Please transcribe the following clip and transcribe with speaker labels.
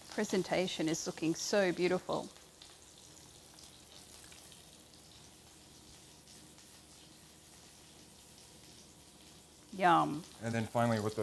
Speaker 1: Presentation is looking so beautiful. Yum.
Speaker 2: And then finally with the